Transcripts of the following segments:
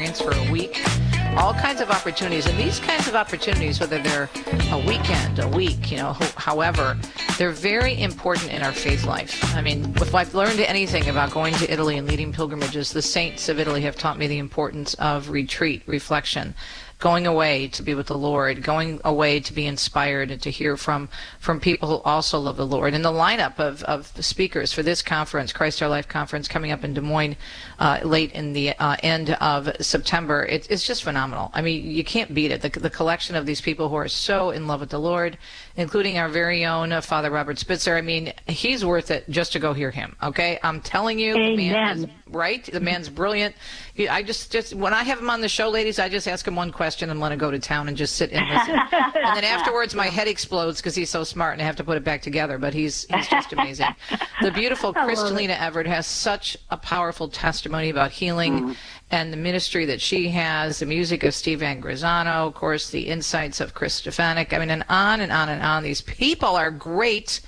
experience for a week. All kinds of opportunities. And these kinds of opportunities, whether they're a weekend, a week, however, they're very important in our faith life. I mean, if I've learned anything about going to Italy and leading pilgrimages, the saints of Italy have taught me the importance of retreat, reflection, going away to be with the Lord, going away to be inspired and to hear from people who also love the Lord. And the lineup of speakers for this conference, Christ Our Life Conference, coming up in Des Moines late in the end of September, it's just phenomenal. I mean, you can't beat it. The collection of these people who are so in love with the Lord, including our very own Father Robert Spitzer. I mean, he's worth it just to go hear him, okay? I'm telling you, Amen. The man is right. The man's brilliant. I just when I have him on the show, ladies, I just ask him one question and let him go to town and just sit and listen. And then afterwards, my head explodes because he's so smart and I have to put it back together. But he's just amazing. The beautiful Kristalina Everett has such a powerful testimony about healing and the ministry that she has, the music of Steve Angrisano, of course, the insights of Chris Stefanik. I mean, and on and on and on. These people are great.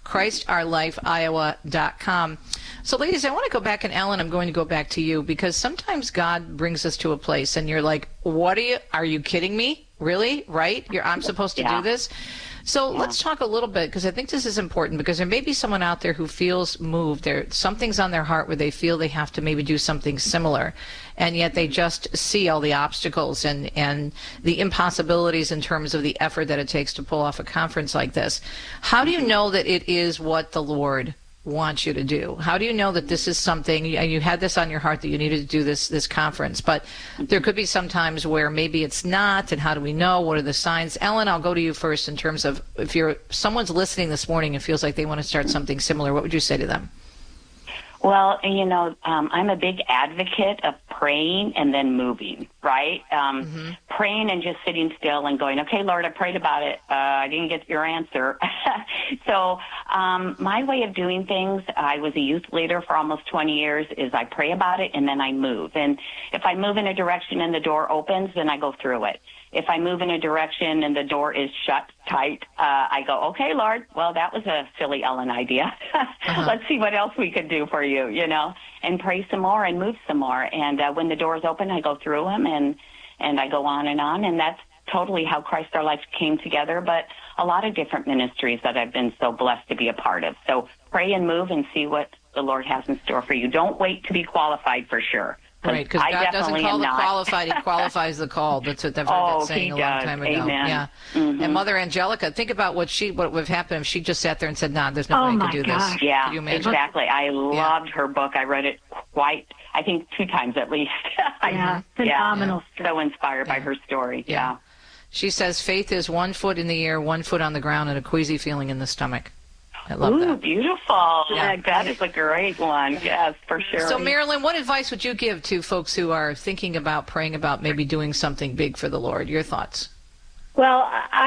ChristOurLifeIowa.com. So, ladies, I want to go back, and Ellen, I'm going to go back to you, because sometimes God brings us to a place, and you're like, are you kidding me? Really? Right? I'm supposed to do this? So let's talk a little bit, because I think this is important, because there may be someone out there who feels moved. Something's on their heart where they feel they have to maybe do something similar, and yet they just see all the obstacles and the impossibilities in terms of the effort that it takes to pull off a conference like this. How do you know that it is what the Lord wants you to do? How do you know that this is something, and you had this on your heart that you needed to do this conference, but there could be some times where maybe it's not, and how do we know? What are the signs? Ellen, I'll go to you first in terms of if someone's listening this morning and feels like they want to start something similar, what would you say to them? Well, I'm a big advocate of praying and then moving, right? Praying and just sitting still and going, okay, Lord, I prayed about it. I didn't get your answer. So my way of doing things, I was a youth leader for almost 20 years, is I pray about it and then I move. And if I move in a direction and the door opens, then I go through it. If I move in a direction and the door is shut tight, I go, okay, Lord, well, that was a silly Ellen idea. Let's see what else we could do for you, and pray some more and move some more. And when the doors open, I go through them and I go on. And that's totally how Christ Our Life came together, but a lot of different ministries that I've been so blessed to be a part of. So pray and move and see what the Lord has in store for you. Don't wait to be qualified for sure. Right, because God doesn't call the qualified, He qualifies the called. That's what I've heard that saying a long time ago. Amen. Yeah. And Mother Angelica, think about what would have happened if she just sat there and said, nah, there's no way I could do this. Yeah, Could you imagine? Exactly. I loved her book. I read it I think 2 times at least. Phenomenal. So inspired by her story. Yeah. She says faith is 1 foot in the air, 1 foot on the ground, and a queasy feeling in the stomach. I love that. Beautiful. Yeah. That is a great one. Yes, for sure. So, Marilyn, what advice would you give to folks who are thinking about, praying about, maybe doing something big for the Lord? Your thoughts? Well,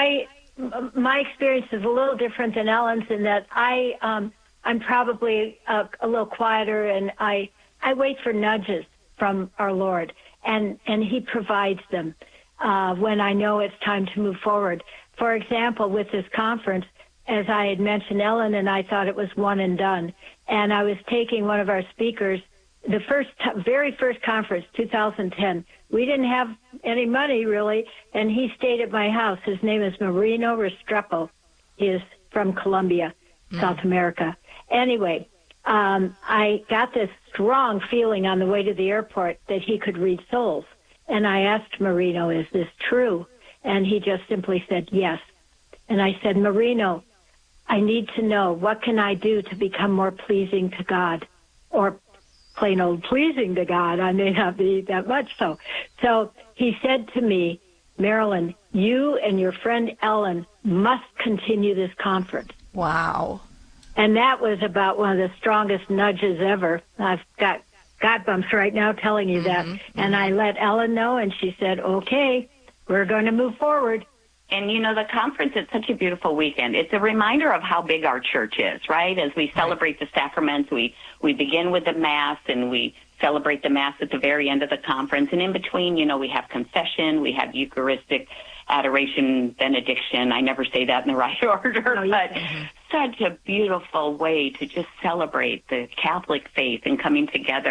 my experience is a little different than Ellen's in that I'm probably a little quieter, and I wait for nudges from our Lord, and He provides them when I know it's time to move forward. For example, with this conference, as I had mentioned, Ellen and I thought it was one and done. And I was taking one of our speakers, the very first conference, 2010. We didn't have any money, really, and he stayed at my house. His name is Marino Restrepo. He is from Colombia, South America. Anyway, I got this strong feeling on the way to the airport that he could read souls. And I asked Marino, is this true? And he just simply said, yes. And I said, Marino, I need to know, what can I do to become more pleasing to God? Or plain old pleasing to God. I may not be that much so. So he said to me, Marilyn, you and your friend Ellen must continue this conference. Wow. And that was about one of the strongest nudges ever. I've got bumps right now telling you that. And I let Ellen know, and she said, okay, we're going to move forward. And, the conference, it's such a beautiful weekend. It's a reminder of how big our church is, right? As we celebrate the sacraments, we begin with the Mass, and we celebrate the Mass at the very end of the conference. And in between, we have confession, we have Eucharistic adoration, benediction. I never say that in the right order, but such a beautiful way to just celebrate the Catholic faith and coming together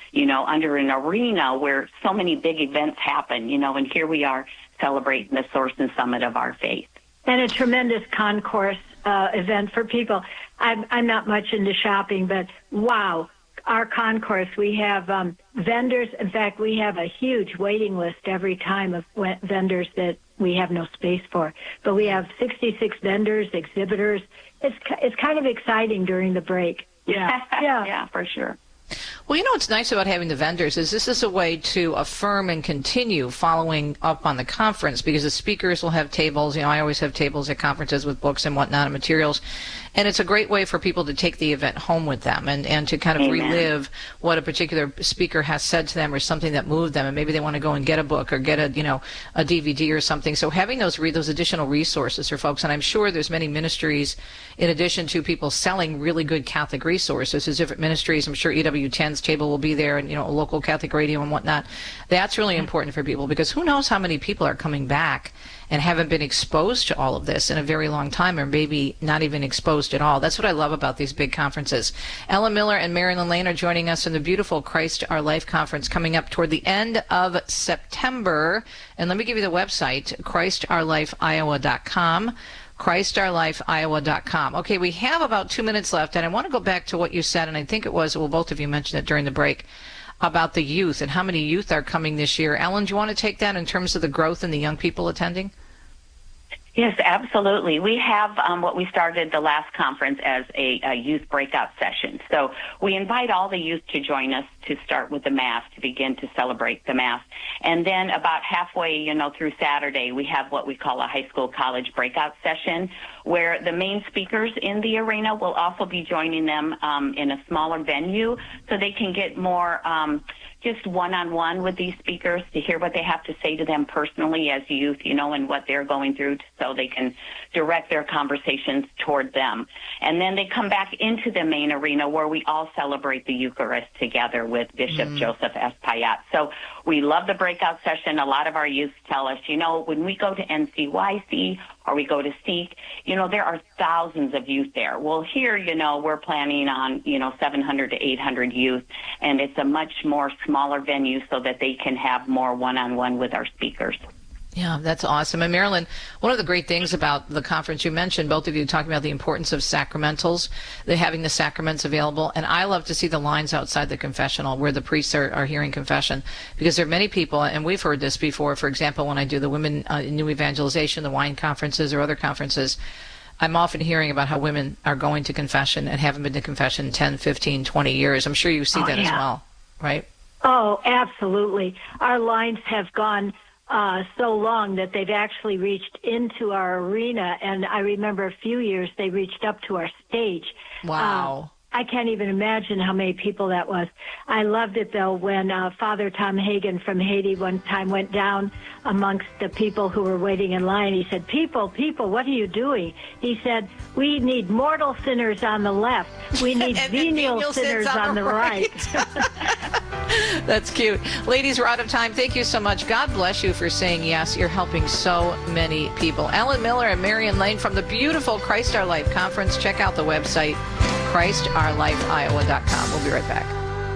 under an arena where so many big events happen, and here we are celebrating the source and summit of our faith. And a tremendous concourse event for people. I'm not much into shopping, but wow, our concourse, we have vendors. In fact, we have a huge waiting list every time of vendors that we have no space for. But we have 66 vendors, exhibitors. It's kind of exciting during the break. Yeah, yeah, for sure. Well, what's nice about having the vendors is this is a way to affirm and continue following up on the conference, because the speakers will have tables. I always have tables at conferences with books and whatnot and materials. And it's a great way for people to take the event home with them and to kind of relive what a particular speaker has said to them or something that moved them. And maybe they want to go and get a book or get a DVD or something. So having those additional resources for folks, and I'm sure there's many ministries, in addition to people selling really good Catholic resources, there's different ministries. I'm sure EWTN's table will be there, and a local Catholic radio and whatnot. That's really important for people, because who knows how many people are coming back and haven't been exposed to all of this in a very long time, or maybe not even exposed at all. That's what I love about these big conferences. Ellen Miller and Marilyn Lane are joining us in the beautiful Christ Our Life conference coming up toward the end of September. And let me give you the website, ChristOurLifeIowa.com. ChristOurLifeIowa.com. Okay, we have about 2 minutes left, and I want to go back to what you said, and I think it was, well, both of you mentioned it during the break, about the youth and how many youth are coming this year. Ellen, do you want to take that in terms of the growth in the young people attending? Yes, absolutely. We have what we started the last conference as a youth breakout session. So we invite all the youth to join us to start with the Mass, to begin to celebrate the Mass. And then about halfway, through Saturday, we have what we call a high school college breakout session, where the main speakers in the arena will also be joining them in a smaller venue, so they can get more just one-on-one with these speakers to hear what they have to say to them personally as youth, and what they're going through, so they can direct their conversations toward them. And then they come back into the main arena where we all celebrate the Eucharist together with Bishop Joseph S. Payat. So we love the breakout session. A lot of our youth tell us, when we go to NCYC or we go to Seek, there are thousands of youth there. Well, here, we're planning on, 700 to 800 youth, and it's a much more smaller venue so that they can have more one-on-one with our speakers. Yeah, that's awesome. And Marilyn, one of the great things about the conference, you mentioned, both of you talking about the importance of sacramentals, having the sacraments available. And I love to see the lines outside the confessional where the priests are hearing confession, because there are many people, and we've heard this before, for example, when I do the Women in New Evangelization, the wine conferences or other conferences, I'm often hearing about how women are going to confession and haven't been to confession 10, 15, 20 years. I'm sure you see that as well, right? Oh, absolutely. Our lines have gone so long that they've actually reached into our arena, and I remember a few years they reached up to our stage. Wow. I can't even imagine how many people that was. I loved it, though, when Father Tom Hagen from Haiti one time went down amongst the people who were waiting in line. He said, people, what are you doing? He said, we need mortal sinners on the left. We need venial sinners on the right. That's cute. Ladies, we're out of time. Thank you so much. God bless you for saying yes. You're helping so many people. Ellen Miller and Marion Lane from the beautiful Christ Our Life conference. Check out the website, ChristOurLifeIowa.com. We'll be right back.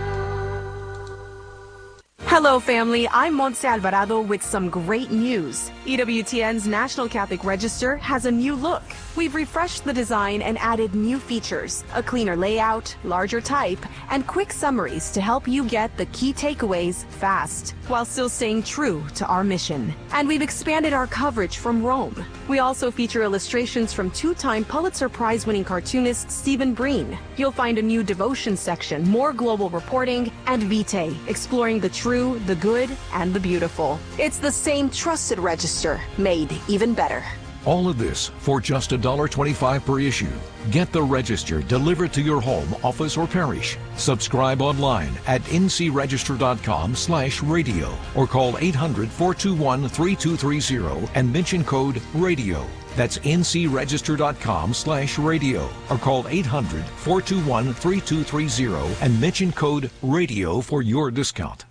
Hello, family. I'm Montse Alvarado with some great news. EWTN's National Catholic Register has a new look. We've refreshed the design and added new features, a cleaner layout, larger type, and quick summaries to help you get the key takeaways fast, while still staying true to our mission. And we've expanded our coverage from Rome. We also feature illustrations from two-time Pulitzer Prize-winning cartoonist Stephen Breen. You'll find a new devotion section, more global reporting, and Vitae, exploring the true, the good, and the beautiful. It's the same trusted register, made even better. All of this for just $1.25 per issue. Get the Register delivered to your home, office, or parish. Subscribe online at ncregister.com/radio or call 800-421-3230 and mention code RADIO. That's ncregister.com/radio or call 800-421-3230 and mention code RADIO for your discount.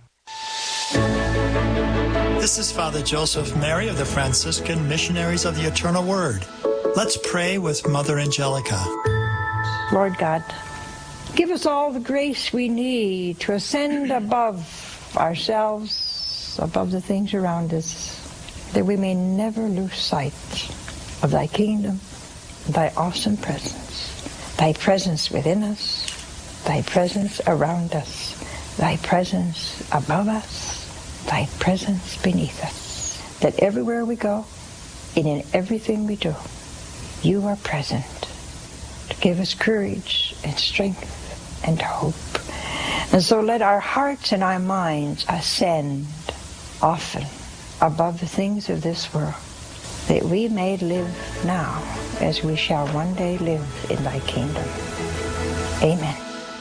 This is Father Joseph Mary of the Franciscan Missionaries of the Eternal Word. Let's pray with Mother Angelica. Lord God, Give us all the grace we need to ascend above ourselves, above the things around us, that we may never lose sight of thy kingdom, thy awesome presence, thy presence within us, thy presence around us, thy presence above us, thy presence beneath us. That everywhere we go, and in everything we do, you are present to give us courage and strength and hope. And so let our hearts and our minds ascend often above the things of this world, that we may live now as we shall one day live in thy kingdom. Amen.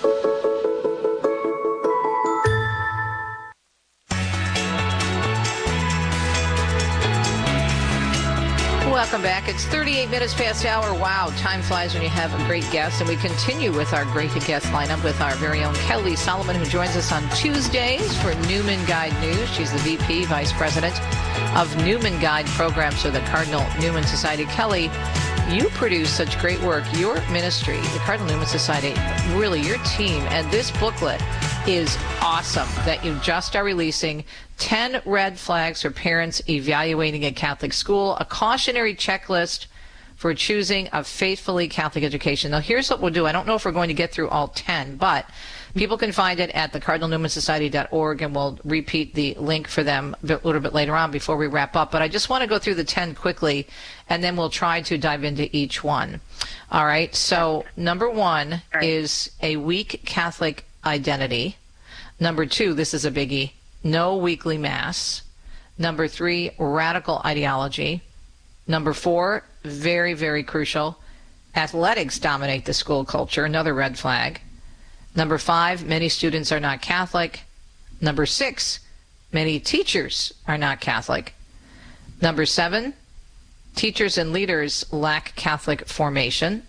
Welcome back. It's 38 minutes past hour. Wow, time flies when you have a great guest. And we continue with our great guest lineup with our very own Kelly Solomon, who joins us on Tuesdays for Newman Guide News. She's the VP, Vice President of Newman Guide Program, so the Cardinal Newman Society. Kelly, you produce such great work. Your ministry, the Cardinal Newman Society, really your team, and this booklet is awesome that you just are releasing 10 red flags for parents evaluating a Catholic school, a cautionary checklist for choosing a faithfully Catholic education. Now, here's what we'll do. I don't know if we're going to get through all 10, but people can find it at thecardinalnewmansociety.org, and we'll repeat the link for them a little bit later on before we wrap up. But I just want to go through the 10 quickly, and then we'll try to dive into each one. All right, so number 1 is a weak Catholic identity. Number 2, this is a biggie, no weekly Mass. Number 3, radical ideology. Number 4, very, very crucial, athletics dominate the school culture, another red flag. Number 5, many students are not Catholic. Number 6, many teachers are not Catholic. Number 7, teachers and leaders lack Catholic formation.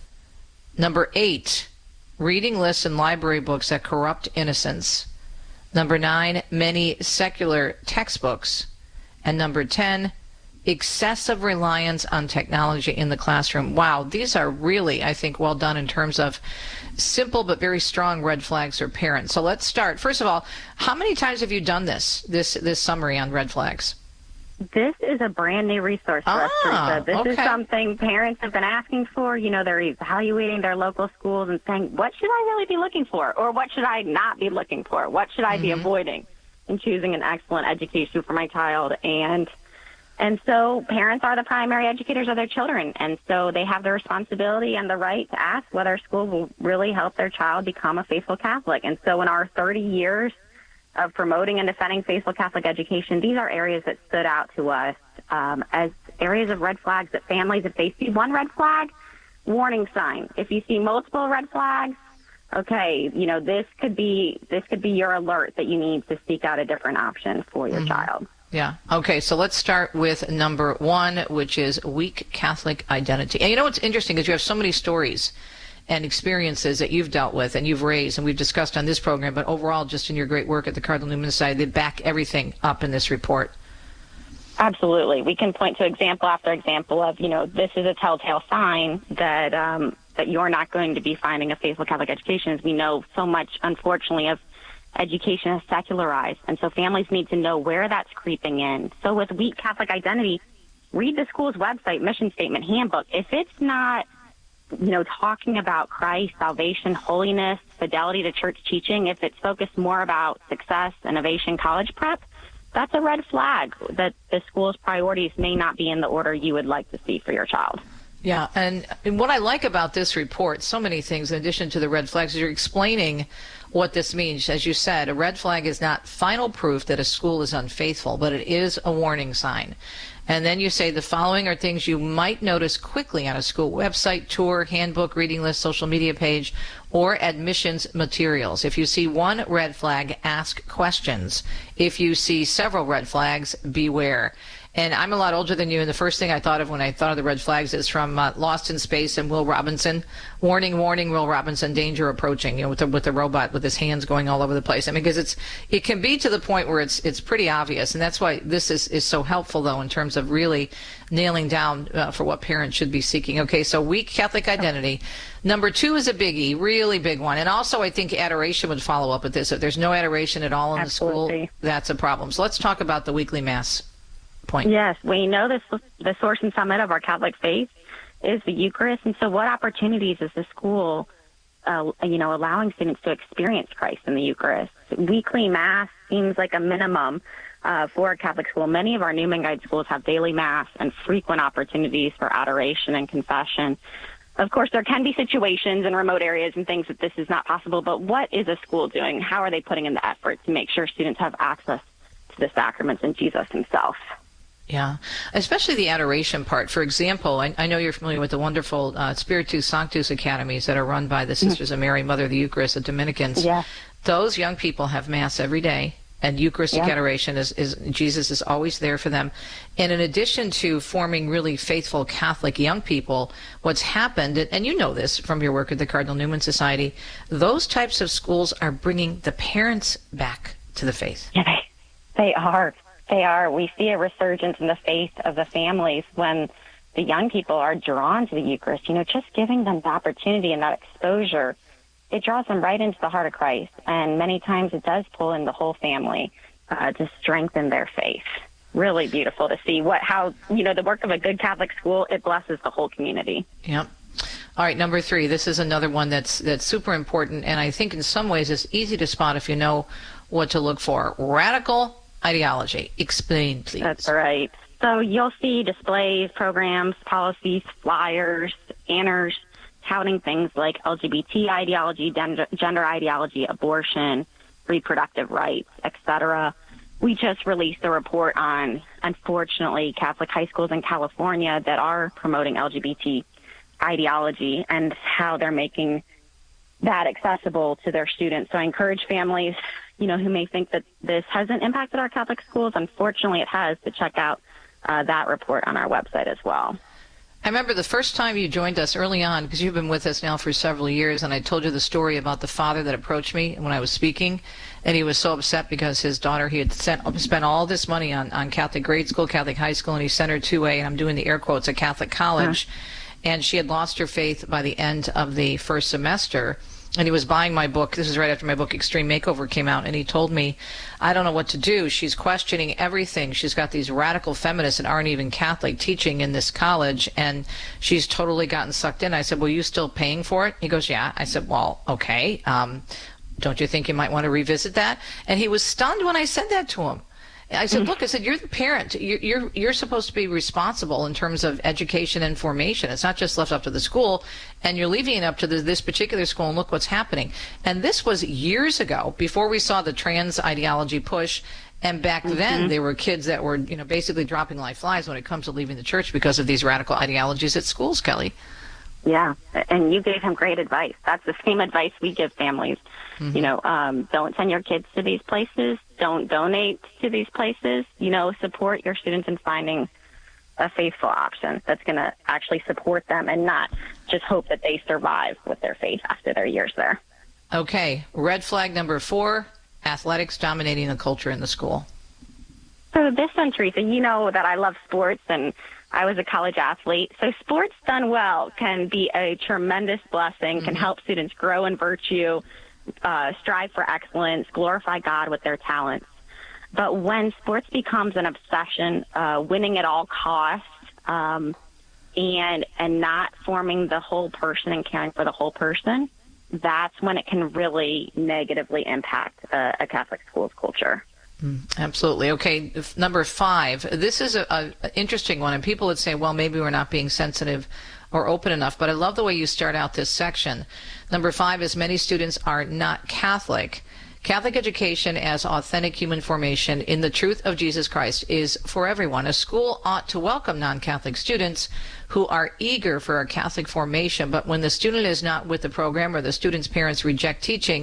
Number 8, reading lists and library books that corrupt innocence. Number 9, many secular textbooks. And number 10, excessive reliance on technology in the classroom. Wow, these are really, I think, well done in terms of simple but very strong red flags for parents. So let's start. First of all, how many times have you done this summary on red flags? This is a brand new resource for us, Teresa. This is something parents have been asking for. You know, they're evaluating their local schools and saying, what should I really be looking for? Or what should I not be looking for? What should I be avoiding in choosing an excellent education for my child? And so parents are the primary educators of their children. And so they have the responsibility and the right to ask whether a school will really help their child become a faithful Catholic. And so in our 30 years of promoting and defending faithful Catholic education, these are areas that stood out to us as areas of red flags that families, if they see one red flag, warning sign. If you see multiple red flags, okay, you know, this could be your alert that you need to seek out a different option for your child. Yeah. Okay, so let's start with number 1, which is weak Catholic identity. And you know what's interesting is you have so many stories and experiences that you've dealt with and you've raised and we've discussed on this program, but overall just in your great work at the Cardinal Newman Society, they back everything up in this report. Absolutely. We can point to example after example of, you know, this is a telltale sign that that you're not going to be finding a faithful Catholic education. As we know, so much, unfortunately, of education is secularized, and so families need to know where that's creeping in. So with weak Catholic identity, read the school's website, mission statement, handbook. If it's not, you know, talking about Christ, salvation, holiness, fidelity to church teaching, if it's focused more about success, innovation, college prep, that's a red flag that the school's priorities may not be in the order you would like to see for your child. Yeah, and what I like about this report, so many things in addition to the red flags, is you're explaining what this means. As you said, a red flag is not final proof that a school is unfaithful, but it is a warning sign. And then you say the following are things you might notice quickly on a school website, tour, handbook, reading list, social media page, or admissions materials. If you see one red flag, ask questions. If you see several red flags, beware. And I'm a lot older than you, and the first thing I thought of when I thought of the red flags is from Lost in Space and Will Robinson. Warning, warning, Will Robinson, danger approaching, with the robot with his hands going all over the place. I mean, because it can be to the point where it's pretty obvious, and that's why this is so helpful, though, in terms of really nailing down for what parents should be seeking. Okay, so weak Catholic identity. Number 2 is a biggie, really big one. And also I think adoration would follow up with this. If there's no adoration at all in the school, that's a problem. So let's talk about the weekly Mass point. Yes, we know the source and summit of our Catholic faith is the Eucharist. And so what opportunities is the school, allowing students to experience Christ in the Eucharist? Weekly Mass seems like a minimum for a Catholic school. Many of our Newman Guide schools have daily Mass and frequent opportunities for adoration and confession. Of course, there can be situations in remote areas and things that this is not possible, but what is a school doing? How are they putting in the effort to make sure students have access to the sacraments and Jesus himself? Yeah, especially the adoration part. For example, I know you're familiar with the wonderful Spiritus Sanctus academies that are run by the Sisters of Mary, Mother of the Eucharist, the Dominicans. Yeah. Those young people have Mass every day, and Eucharistic adoration is Jesus is always there for them. And in addition to forming really faithful Catholic young people, what's happened, and you know this from your work at the Cardinal Newman Society, those types of schools are bringing the parents back to the faith. Yeah, they are. They are. We see a resurgence in the faith of the families when the young people are drawn to the Eucharist. Just giving them the opportunity and that exposure, it draws them right into the heart of Christ. And many times it does pull in the whole family to strengthen their faith. Really beautiful to see how the work of a good Catholic school, it blesses the whole community. Yep. All right, number 3. This is another one that's super important, and I think in some ways it's easy to spot if you know what to look for. Radical ideology. Explain, please. That's right. So you'll see displays, programs, policies, flyers, banners, touting things like LGBT ideology, gender ideology, abortion, reproductive rights, etc. We just released a report on, unfortunately, Catholic high schools in California that are promoting LGBT ideology and how they're making that accessible to their students. So I encourage families, who may think that this hasn't impacted our Catholic schools. Unfortunately, it has, to check out that report on our website as well. I remember the first time you joined us early on, because you've been with us now for several years, and I told you the story about the father that approached me when I was speaking, and he was so upset because his daughter, he had spent all this money on Catholic grade school, Catholic high school, and he sent her to and I'm doing the air quotes, a Catholic college, and she had lost her faith by the end of the first semester. And he was buying my book. This is right after my book, Extreme Makeover, came out. And he told me, I don't know what to do. She's questioning everything. She's got these radical feminists that aren't even Catholic teaching in this college. And she's totally gotten sucked in. I said, well, you still paying for it? He goes, yeah. I said, well, okay. Don't you think you might want to revisit that? And he was stunned when I said that to him. I said, look, you're the parent. You're supposed to be responsible in terms of education and formation. It's not just left up to the school, and you're leaving it up to this particular school, and look what's happening. And this was years ago, before we saw the trans ideology push. And back then, there were kids that were, basically dropping like flies when it comes to leaving the church because of these radical ideologies at schools, Kelly. Yeah, and you gave him great advice. That's the same advice we give families. Don't send your kids to these places. Don't donate to these places. Support your students in finding a faithful option that's going to actually support them and not just hope that they survive with their faith after their years there. Okay, red flag number 4, athletics dominating the culture in the school. So this one, Teresa, you know that I love sports and I was a college athlete. So sports done well can be a tremendous blessing, can help students grow in virtue, strive for excellence, glorify God with their talents. But when sports becomes an obsession, winning at all costs, and not forming the whole person and caring for the whole person, that's when it can really negatively impact a Catholic school's culture. Absolutely. Okay, number 5. This is an interesting one, and people would say, well, maybe we're not being sensitive or open enough, but I love the way you start out this section. Number 5 is many students are not Catholic. Catholic education as authentic human formation in the truth of Jesus Christ is for everyone. A school ought to welcome non-Catholic students who are eager for a Catholic formation, but when the student is not with the program or the student's parents reject teaching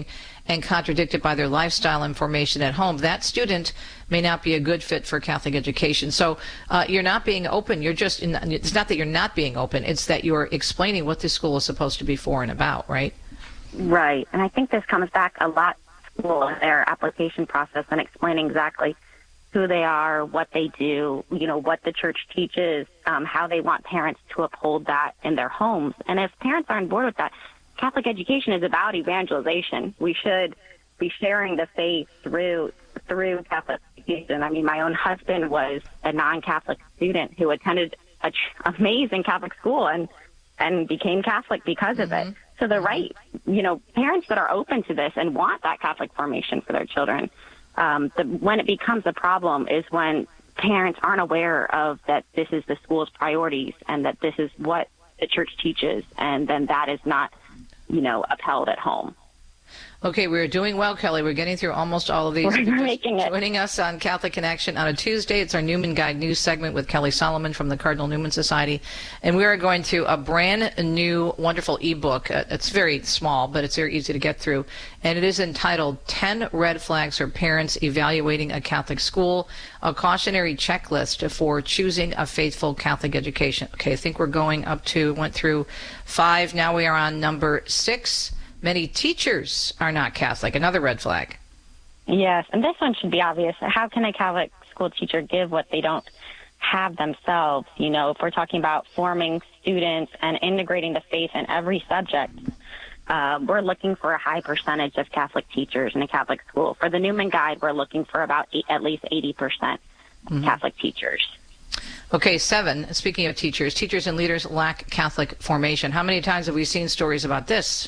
and contradicted by their lifestyle and formation at home, that student may not be a good fit for Catholic education. So you're not being open. It's not that you're not being open. It's that you're explaining what this school is supposed to be for and about, right? Right. And I think this comes back a lot to school, their application process, and explaining exactly who they are, what they do, what the church teaches, how they want parents to uphold that in their homes. And if parents are on board with that, Catholic education is about evangelization. We should be sharing the faith through Catholic education. I mean, my own husband was a non-Catholic student who attended an amazing Catholic school and became Catholic because of it. So the right, parents that are open to this and want that Catholic formation for their children, when it becomes a problem is when parents aren't aware of that this is the school's priorities and that this is what the church teaches, and then that is not, upheld at home. Okay, we're doing well, Kelly. We're getting through almost all of these. We're making it. Joining us on Catholic Connection on a Tuesday, it's our Newman Guide News segment with Kelly Solomon from the Cardinal Newman Society. And we are going to a brand new, wonderful ebook. It's very small, but it's very easy to get through. And it is entitled 10 Red Flags for Parents Evaluating a Catholic School, a cautionary checklist for choosing a faithful Catholic education. Okay, I think went through 5. Now we are on number 6. Many teachers are not Catholic. Another red flag. Yes, and this one should be obvious. How can a Catholic school teacher give what they don't have themselves? If we're talking about forming students and integrating the faith in every subject, we're looking for a high percentage of Catholic teachers in a Catholic school. For the Newman Guide, we're looking for about at least 80% Catholic teachers. Okay, 7. Speaking of teachers and leaders lack Catholic formation. How many times have we seen stories about this?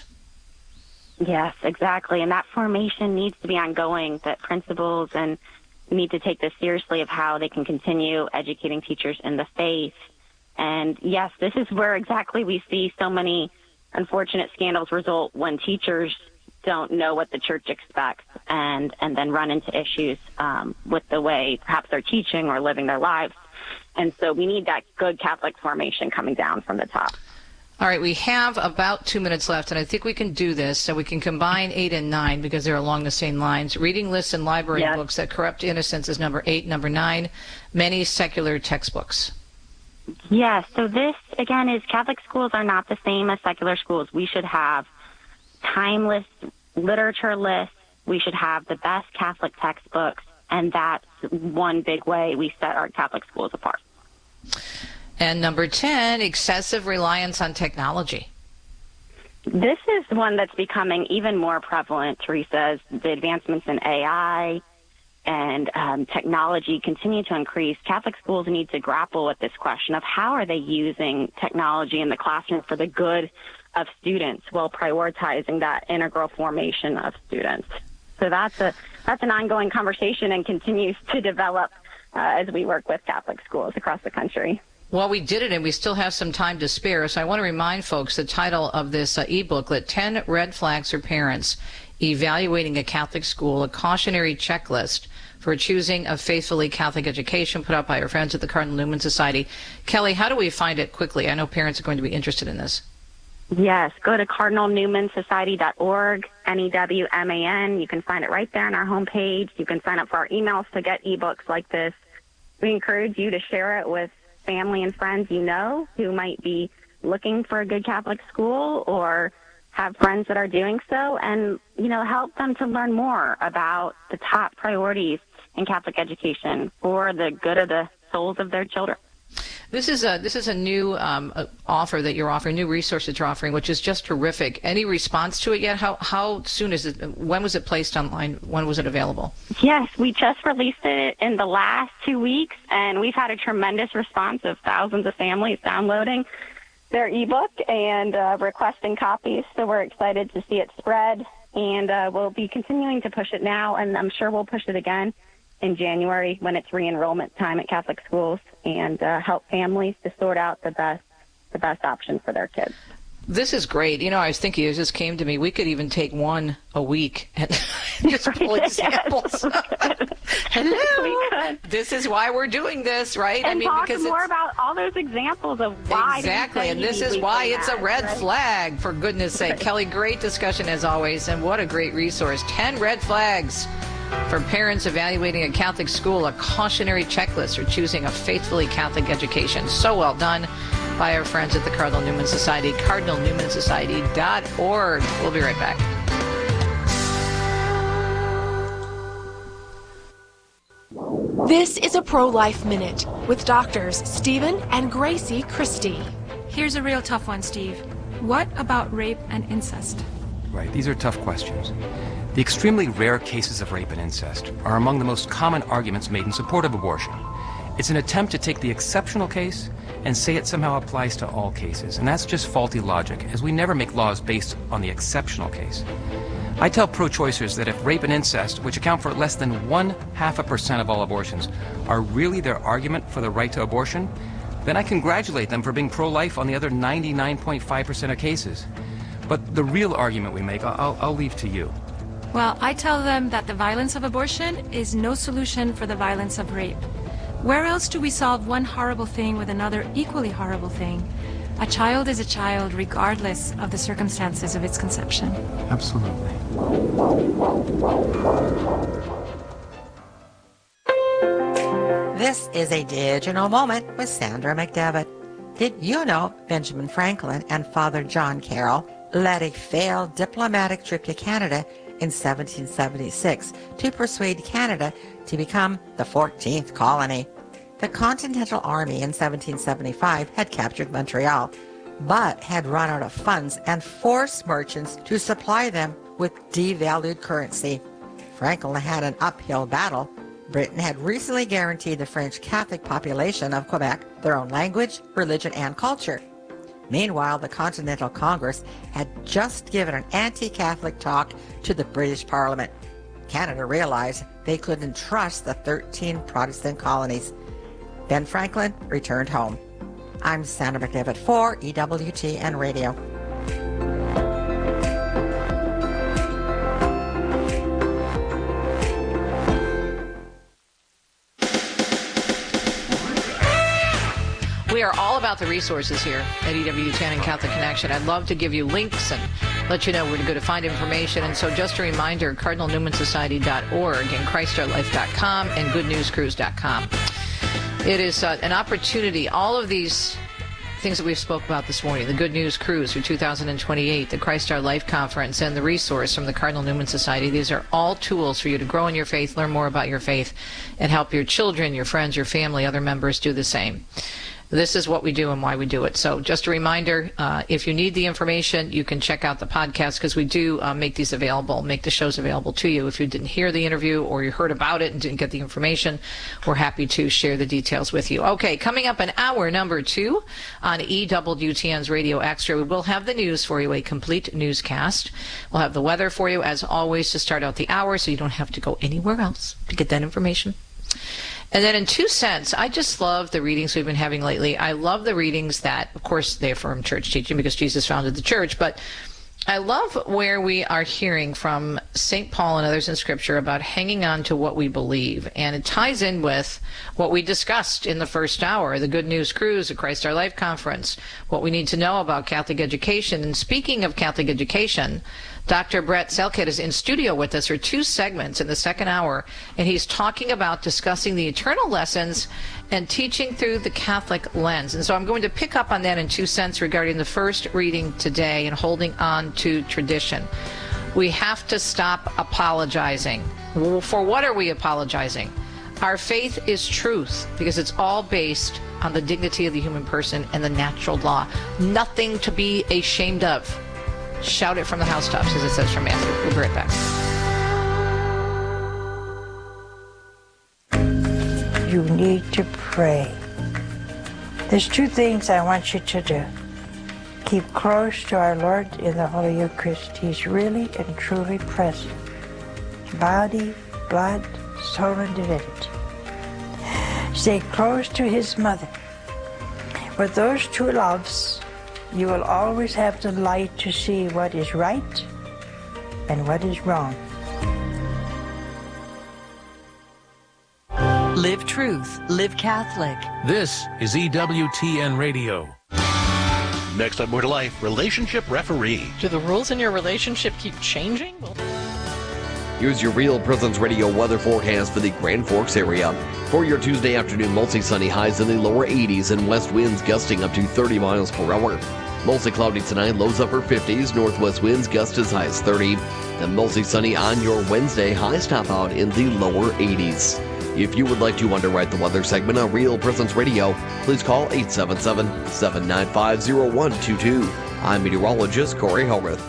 Yes, exactly. And that formation needs to be ongoing, that principals and need to take this seriously of how they can continue educating teachers in the faith. And yes, this is where exactly we see so many unfortunate scandals result when teachers don't know what the church expects and then run into issues with the way perhaps they're teaching or living their lives. And so we need that good Catholic formation coming down from the top. All right, we have about 2 minutes left, and I think we can do this so we can combine 8 and 9 because they're along the same lines. Reading lists and library books that corrupt innocence is number 8. Number 9, many secular textbooks. Yes, so this, again, is Catholic schools are not the same as secular schools. We should have timeless literature lists. We should have the best Catholic textbooks, and that's one big way we set our Catholic schools apart. And number 10, excessive reliance on technology. This is one that's becoming even more prevalent, Teresa, as the advancements in AI and technology continue to increase. Catholic schools need to grapple with this question of how are they using technology in the classroom for the good of students while prioritizing that integral formation of students. So that's an ongoing conversation and continues to develop as we work with Catholic schools across the country. Well, we did it, and we still have some time to spare. So I want to remind folks the title of this e-booklet, 10 Red Flags for Parents Evaluating a Catholic School, a cautionary checklist for choosing a faithfully Catholic education, put out by our friends at the Cardinal Newman Society. Kelly, how do we find it quickly? I know parents are going to be interested in this. Yes, go to cardinalnewmansociety.org, NEWMAN. You can find it right there on our homepage. You can sign up for our emails to get e-books like this. We encourage you to share it with family and friends who might be looking for a good Catholic school or have friends that are doing so, and help them to learn more about the top priorities in Catholic education for the good of the souls of their children. This is a new offer that you're offering, new resource that you're offering, which is just terrific. Any response to it yet? How soon is it? When was it placed online? When was it available? Yes, we just released it in the last 2 weeks, and we've had a tremendous response of thousands of families downloading their ebook and requesting copies. So we're excited to see it spread, and we'll be continuing to push it now, and I'm sure we'll push it again in January when it's re-enrollment time at Catholic schools, and help families to sort out the best option for their kids. This is great. You know, I was thinking, it just came to me, we could even take one a week and just pull examples. Hello. This is why we're doing this, right? And talk more about all those examples of why. Exactly, and this is why it's a red flag, for goodness sake. Kelly, great discussion as always, and what a great resource. 10 red flags for parents evaluating a Catholic school, a cautionary checklist for choosing a faithfully Catholic education. So well done by our friends at the Cardinal Newman Society, cardinalnewmansociety.org. We'll be right back. This is a Pro-Life Minute with doctors Stephen and Gracie Christie. Here's a real tough one, Steve. What about rape and incest? Right, these are tough questions. The extremely rare cases of rape and incest are among the most common arguments made in support of abortion. It's an attempt to take the exceptional case and say it somehow applies to all cases, and that's just faulty logic, as we never make laws based on the exceptional case. I tell pro-choicers that if rape and incest, which account for less than 0.5% of all abortions, are really their argument for the right to abortion, then I congratulate them for being pro-life on the other 99.5% of cases. But the real argument we make, I'll leave to you. Well, I tell them that the violence of abortion is no solution for the violence of rape. Where else do we solve one horrible thing with another equally horrible thing? A child is a child regardless of the circumstances of its conception. Absolutely. This is a digital moment with Sandra McDevitt. Did you know Benjamin Franklin and Father John Carroll led a failed diplomatic trip to Canada in 1776 to persuade Canada to become the 14th colony? The Continental Army in 1775 had captured Montreal, but had run out of funds and forced merchants to supply them with devalued currency. Franklin had an uphill battle. Britain had recently guaranteed the French Catholic population of Quebec their own language, religion, and culture. Meanwhile, the Continental Congress had just given an anti-Catholic talk to the British Parliament. Canada realized they couldn't trust the 13 Protestant colonies. Ben Franklin returned home. I'm Sandra McDevitt for EWTN Radio. We are all about the resources here at EWTN and Catholic Connection. I'd love to give you links and let you know where to go to find information. And so just a reminder, cardinalnewmansociety.org and ChristOurLife.com and GoodNewsCruise.com. It is an opportunity. All of these things that we've spoke about this morning, the Good News Cruise for 2028, the Christ Our Life Conference, and the resource from the Cardinal Newman Society, these are all tools for you to grow in your faith, learn more about your faith, and help your children, your friends, your family, other members do the same. This is what we do and why we do it. So just a reminder, if you need the information, you can check out the podcast, because we do make these available, make the shows available to you. If you didn't hear the interview or you heard about it and didn't get the information, we're happy to share the details with you. Okay, coming up in hour number 2 on EWTN's Radio Extra, we will have the news for you, a complete newscast. We'll have the weather for you, as always, to start out the hour, so you don't have to go anywhere else to get that information. And then in 2 cents, I just love the readings we've been having lately. I love the readings that, of course, they affirm church teaching because Jesus founded the church, but I love where we are hearing from St. Paul and others in Scripture about hanging on to what we believe. And it ties in with what we discussed in the first hour, the Good News Cruise, the Christ Our Life Conference, what we need to know about Catholic education. And speaking of Catholic education, Dr. Brett Selkett is in studio with us for 2 segments in the second hour, and he's talking about discussing the eternal lessons and teaching through the Catholic lens. And so I'm going to pick up on that in 2 cents regarding the first reading today and holding on to tradition. We have to stop apologizing. For what are we apologizing? Our faith is truth, because it's all based on the dignity of the human person and the natural law. Nothing to be ashamed of. Shout it from the housetops, as it says from Matthew. We'll be right back. You need to pray. There's 2 things I want you to do. Keep close to our Lord in the Holy Eucharist. He's really and truly present. Body, blood, soul, and divinity. Stay close to His mother. With those 2 loves, you will always have the light to see what is right and what is wrong. Live truth, live Catholic. This is EWTN Radio. Next on More to Life, relationship referee. Do the rules in your relationship keep changing? Here's your Real Presence Radio weather forecast for the Grand Forks area. For your Tuesday afternoon, mostly sunny, highs in the lower 80s and west winds gusting up to 30 miles per hour. Mostly cloudy tonight, lows upper 50s, northwest winds gust as high as 30. Then mostly sunny on your Wednesday, highs top out in the lower 80s. If you would like to underwrite the weather segment on Real Presence Radio, please call 877-795-0122. I'm meteorologist Corey Hogarth.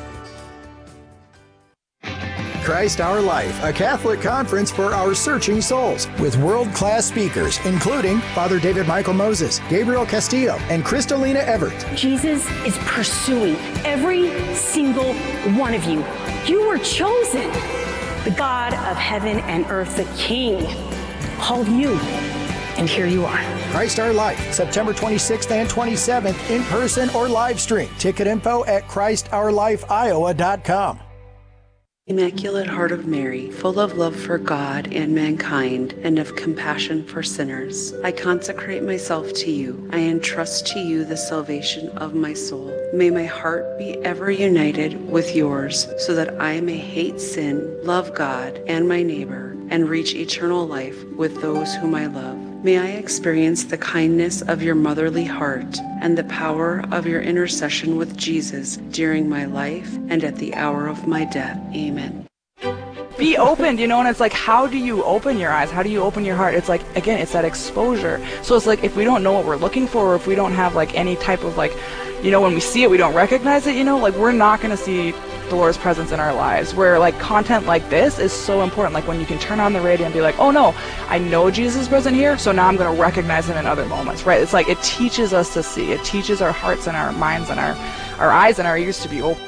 Christ Our Life, a Catholic conference for our searching souls, with world-class speakers, including Father David Michael Moses, Gabriel Castillo, and Kristalina Everett. Jesus is pursuing every single one of you. You were chosen. The God of heaven and earth, the King, called you, and here you are. Christ Our Life, September 26th and 27th, in person or live stream. Ticket info at ChristOurLifeIowa.com. Immaculate Heart of Mary, full of love for God and mankind and of compassion for sinners, I consecrate myself to you. I entrust to you the salvation of my soul. May my heart be ever united with yours so that I may hate sin, love God and my neighbor, and reach eternal life with those whom I love. May I experience the kindness of your motherly heart and the power of your intercession with Jesus during my life and at the hour of my death. Amen. Be opened, and it's like, how do you open your eyes? How do you open your heart? It's like, again, it's that exposure. So it's like, if we don't know what we're looking for, or if we don't have like any type of like, when we see it, we don't recognize it, like we're not going to see the Lord's presence in our lives, where like content like this is so important. Like when you can turn on the radio and be like, oh no, I know Jesus is present here, so now I'm going to recognize him in other moments, right? It's like it teaches us to see. It teaches our hearts and our minds and our eyes and our ears to be open.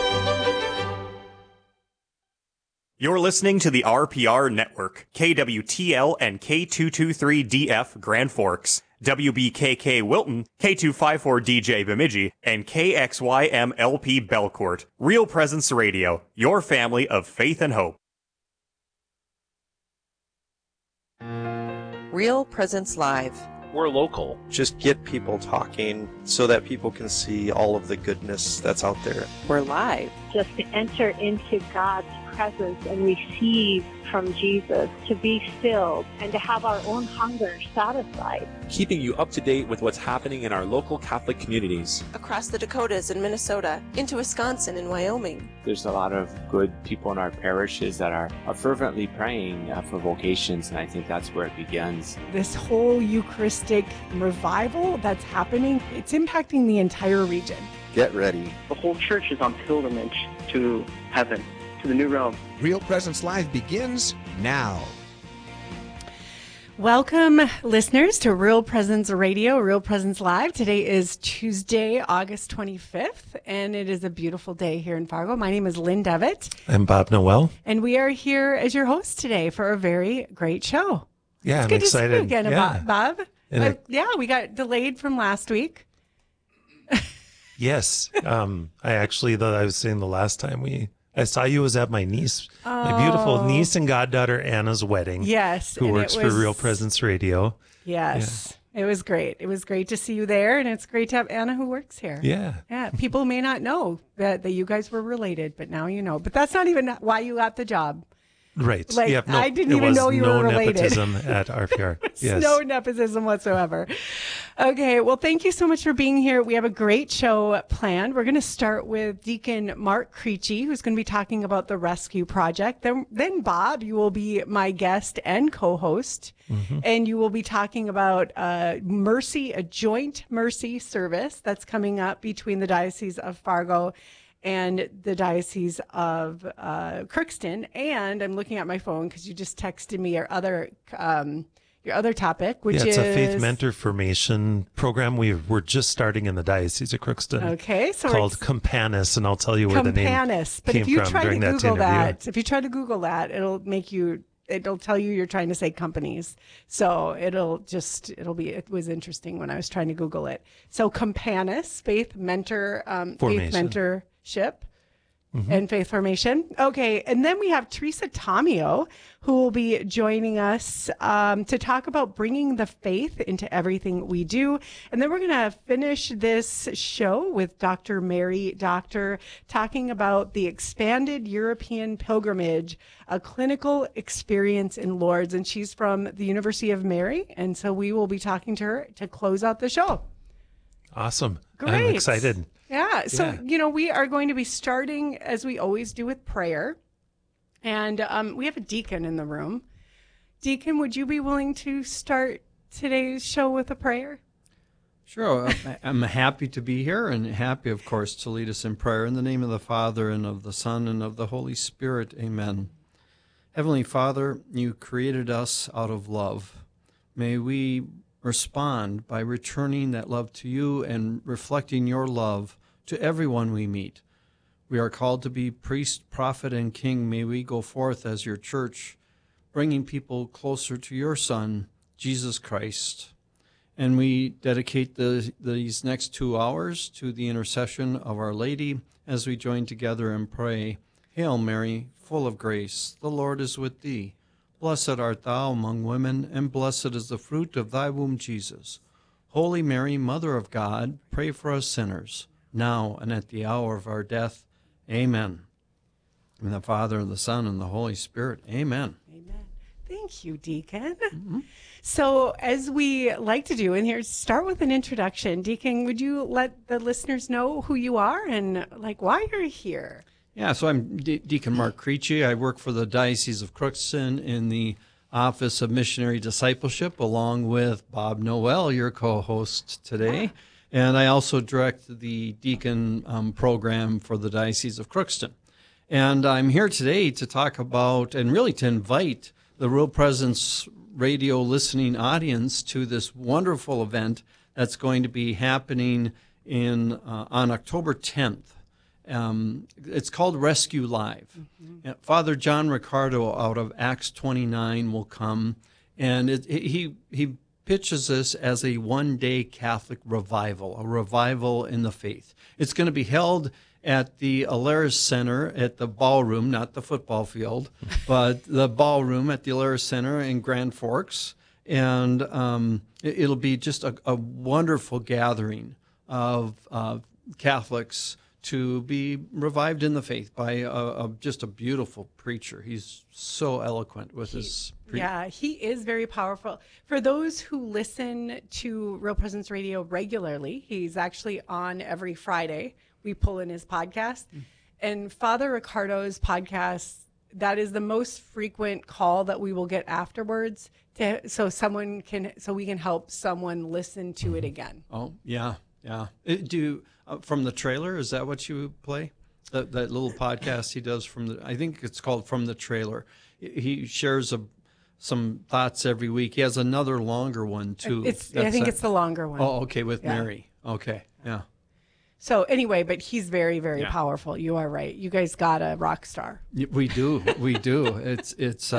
You're listening to the RPR Network, KWTL and K223DF Grand Forks, WBKK Wilton, K254DJ Bemidji, and KXYMLP Belcourt. Real Presence Radio, your family of faith and hope. Real Presence Live. We're local. Just get people talking so that people can see all of the goodness that's out there. We're live. Just to enter into God's presence and receive from Jesus, to be filled and to have our own hunger satisfied. Keeping you up to date with what's happening in our local Catholic communities. Across the Dakotas and Minnesota, into Wisconsin and Wyoming. There's a lot of good people in our parishes that are fervently praying for vocations, and I think that's where it begins. This whole Eucharistic revival that's happening, it's impacting the entire region. Get ready. The whole church is on pilgrimage to heaven, to the new realm. Real Presence Live begins now. Welcome, listeners, to Real Presence Radio, Real Presence Live. Today is Tuesday, August 25th, and it is a beautiful day here in Fargo. My name is Lynn Devitt. I'm Bob Noel. And we are here as your hosts today for a very great show. Yeah, I'm excited. To see you again, yeah. Bob. Yeah, we got delayed from last week. Yes. I was saying the last time I saw you was at my beautiful niece and goddaughter Anna's wedding. Yes. Who works for Real Presence Radio. Yes. Yeah. It was great. It was great to see you there, and it's great to have Anna who works here. Yeah. Yeah. People may not know that you guys were related, but now you know. But that's not even why you got the job. Right. I didn't even know you were related. Nepotism at RPR. Yes. No nepotism whatsoever. Okay. Well, thank you so much for being here. We have a great show planned. We're going to start with Deacon Mark Creechy, who's going to be talking about the Rescue Project. Then Bob, you will be my guest and co-host. Mm-hmm. And you will be talking about Mercy, a joint mercy service that's coming up between the Diocese of Fargo and the Diocese of Crookston. And I'm looking at my phone because you just texted me your other topic, which is... a faith mentor formation program we're just starting in the Diocese of Crookston. Okay. So called Campanis, and I'll tell you where the name came from during that interview. If you try to Google that, it'll make you it'll tell you you're trying to say companies. So it was interesting when I was trying to Google it. So Campanus, faith mentorship. And faith formation. Okay. And then we have Teresa Tomeo, who will be joining us to talk about bringing the faith into everything we do. And then we're going to finish this show with Dr. Mary Doctor talking about the expanded European pilgrimage, a clinical experience in Lourdes. And she's from the University of Mary. And so we will be talking to her to close out the show. Awesome. Great. I'm excited. Yeah. So, we are going to be starting, as we always do, with prayer. And we have a deacon in the room. Deacon, would you be willing to start today's show with a prayer? Sure. I'm happy to be here and happy, of course, to lead us in prayer. In the name of the Father, and of the Son, and of the Holy Spirit. Amen. Heavenly Father, you created us out of love. May we respond by returning that love to you and reflecting your love to everyone we meet. We are called to be priest, prophet, and king. May we go forth as your church, bringing people closer to your Son, Jesus Christ. And we dedicate these next 2 hours to the intercession of Our Lady as we join together and pray. Hail Mary, full of grace, the Lord is with thee. Blessed art thou among women, and blessed is the fruit of thy womb, Jesus. Holy Mary, Mother of God, pray for us sinners, now and at the hour of our death. Amen. In the Father, and the Son, and the Holy Spirit. Amen. Amen. Thank you, Deacon. Mm-hmm. So, as we like to do in here, start with an introduction. Deacon, would you let the listeners know who you are and why you're here? Yeah, so I'm Deacon Mark Creechy. I work for the Diocese of Crookston in the Office of Missionary Discipleship, along with Bob Noel, your co-host today. And I also direct the deacon program for the Diocese of Crookston. And I'm here today to talk about, and really to invite the Real Presence radio listening audience to this wonderful event that's going to be happening on October 10th. It's called Rescue Live. Mm-hmm. Father John Ricardo out of Acts 29 will come, and he pitches this as a one-day Catholic revival, a revival in the faith. It's going to be held at the Alaris Center at the ballroom, not the football field, but the ballroom at the Alaris Center in Grand Forks. And it'll be just a wonderful gathering of Catholics to be revived in the faith by just a beautiful preacher. He's so eloquent with his preaching. Yeah, he is very powerful. For those who listen to Real Presence Radio regularly, he's actually on every Friday. We pull in his podcast. And Father Ricardo's podcast, that is the most frequent call that we will get afterwards so we can help someone listen to it again. Oh, yeah. Yeah. From the trailer, is that what you play? That little podcast he does I think it's called From the Trailer. He shares some thoughts every week. He has another longer one too. I think it's the longer one. Oh, okay, with Mary. Okay, yeah. So anyway, but he's very, very powerful. You are right. You guys got a rock star. We do. It's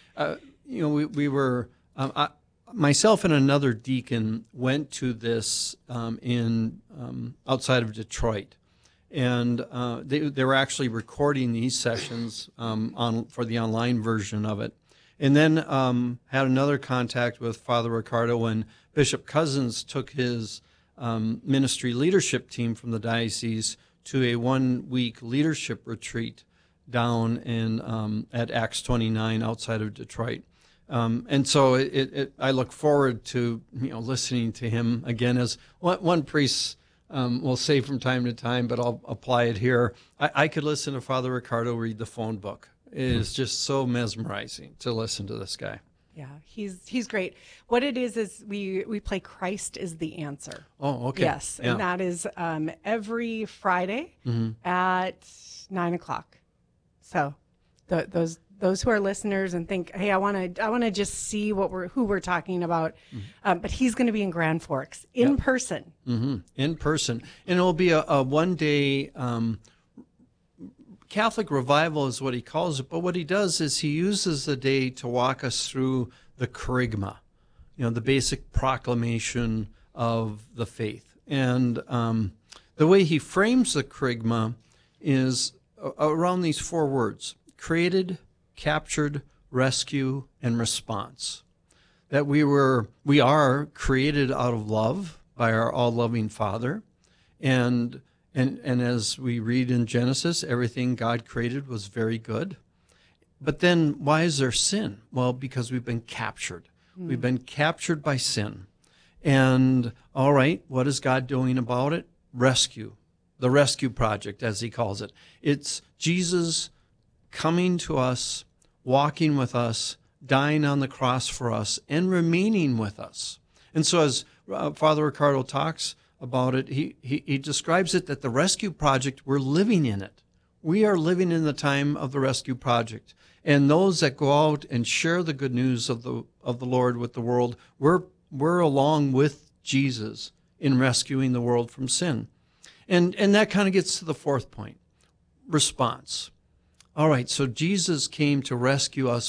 we were myself and another deacon went to this in outside of Detroit, and they were actually recording these sessions for the online version of it, and then had another contact with Father Ricardo when Bishop Cousins took his ministry leadership team from the diocese to a 1-week leadership retreat down at Acts 29 outside of Detroit. And so I look forward to listening to him again, as one priest will say from time to time, but I'll apply it here. I could listen to Father Ricardo read the phone book. It is just so mesmerizing to listen to this guy. Yeah, he's great. What it is we play Christ is the Answer. Oh, okay. Yes, and that is every Friday at 9:00. So those who are listeners and think, hey, I want to just see who we're talking about, but he's going to be in Grand Forks in person. Mm-hmm. In person, and it will be a one-day Catholic revival is what he calls it, but what he does is he uses the day to walk us through the kerygma, the basic proclamation of the faith. And the way he frames the kerygma is around these 4 words: created, captured, rescue, and response. That we are created out of love by our all-loving Father, and as we read in Genesis, everything God created was very good. But then why is there sin? Well, because we've been captured. We've been captured by sin. And all right, what is God doing about it? Rescue. The rescue project, as he calls it. It's Jesus coming to us, walking with us, dying on the cross for us, and remaining with us. And so as Father Ricardo talks about it, he describes it that the rescue project, we're living in it. We are living in the time of the rescue project. And those that go out and share the good news of the Lord with the world, we're along with Jesus in rescuing the world from sin. And that kind of gets to the 4th point, response. All right, so Jesus came to rescue us